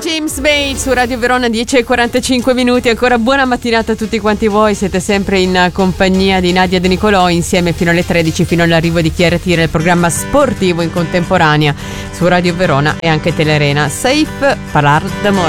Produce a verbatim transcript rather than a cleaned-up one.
James Bay su Radio Verona, dieci e quarantacinque minuti. Ancora buona mattinata a tutti quanti voi. Siete sempre in compagnia di Nadia De Nicolò, insieme fino alle tredici, fino all'arrivo di Chi era Tira, il programma sportivo in contemporanea su Radio Verona e anche Telerena. Safe parlar d'amore.